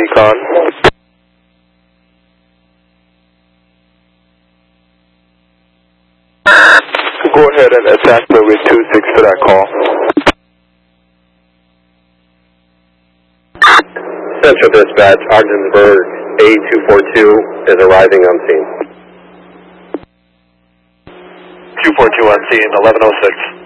recon. Go ahead and attack runway 26 for that call. Central Dispatch, Ogdensburg A242 is arriving on scene. 242 on scene, 1106.